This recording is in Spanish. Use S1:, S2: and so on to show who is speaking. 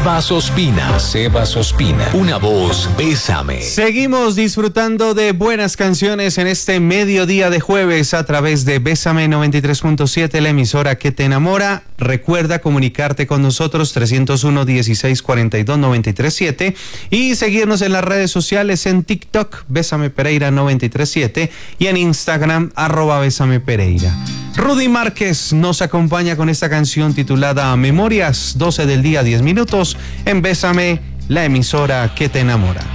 S1: Sebas Ospina, una voz, bésame.
S2: Seguimos disfrutando de buenas canciones en este mediodía de jueves a través de Bésame 93.7, la emisora que te enamora. Recuerda comunicarte con nosotros 301-1642-937 y seguirnos en las redes sociales en TikTok, Bésame Pereira 937 y en Instagram, @Bésame Pereira. Rudy Márquez nos acompaña con esta canción titulada Memorias, 12 del día, 10 minutos, en Bésame, la emisora que te enamora.